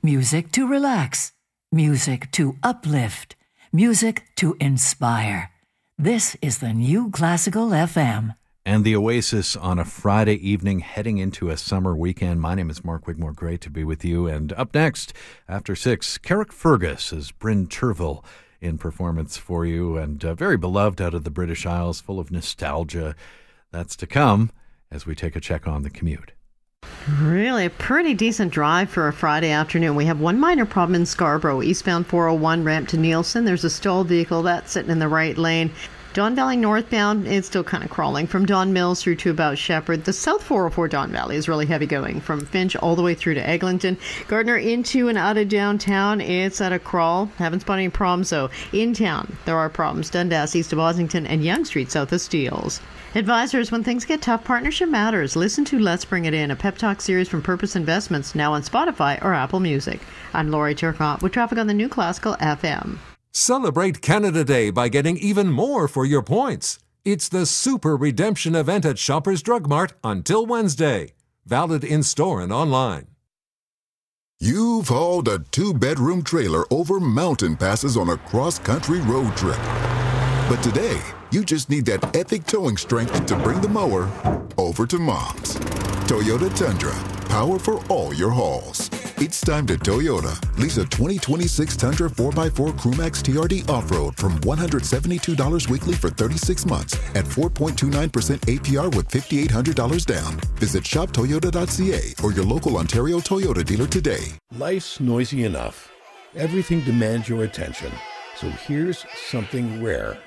Music to relax. Music to uplift. Music to inspire. This is the New Classical FM. And the Oasis on a Friday evening heading into a summer weekend. My name is Mark Wigmore. Great to be with you. And up next, after 6, Carrickfergus as Bryn Terfel in performance for you. And very beloved out of the British Isles, full of nostalgia. That's to come as we take a check on the commute. Really a pretty decent drive for a Friday afternoon. We have one minor problem in Scarborough. Eastbound 401 ramp to Nielsen. There's a stalled vehicle that's sitting in the right lane. Don Valley northbound, it's still kind of crawling from Don Mills through to about Shepherd. The South 404 Don Valley is really heavy going from Finch all the way through to Eglinton. Gardner into and out of downtown, it's at a crawl. Haven't spotted any problems though. In town, there are problems. Dundas east of Ossington and Yonge Street south of Steeles. Advisors, when things get tough, partnership matters. Listen to Let's Bring It In, a pep talk series from Purpose Investments, now on Spotify or Apple Music. I'm Laurie Turcotte with traffic on the New Classical FM. Celebrate Canada Day by getting even more for your points. It's the Super Redemption event at Shoppers Drug Mart until Wednesday. Valid in-store and online. You've hauled a 2-bedroom trailer over mountain passes on a cross-country road trip. But today, you just need that epic towing strength to bring the mower over to Mom's. Toyota Tundra, power for all your hauls. It's time to Toyota. Lease a 2026 Tundra 4x4 Crewmax TRD Off-Road from $172 weekly for 36 months at 4.29% APR with $5,800 down. Visit shoptoyota.ca or your local Ontario Toyota dealer today. Life's noisy enough. Everything demands your attention. So here's something rare.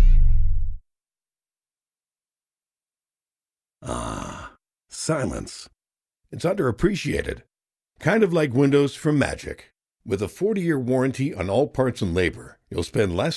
Silence. It's underappreciated. Kind of like windows from Magic. With a 40-year warranty on all parts and labor, you'll spend less